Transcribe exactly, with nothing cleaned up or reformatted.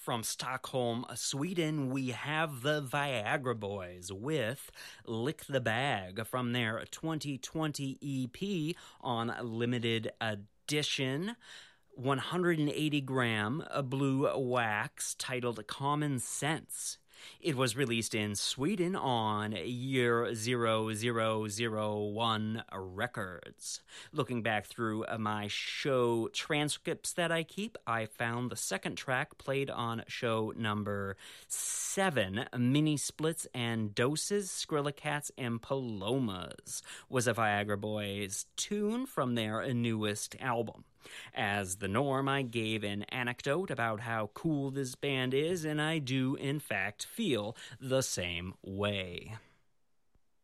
From Stockholm, Sweden, we have the Viagra Boys with Lick the Bag from their twenty twenty E P on limited edition. one hundred eighty gram blue wax titled Common Sense. It was released in Sweden on year zero zero zero one Records. Looking back through my show transcripts that I keep, I found the second track played on show number seven, Mini Splits and Doses, Skrillex and Palomas, was a Viagra Boys tune from their newest album. As the norm, I gave an anecdote about how cool this band is, and I do, in fact, feel the same way.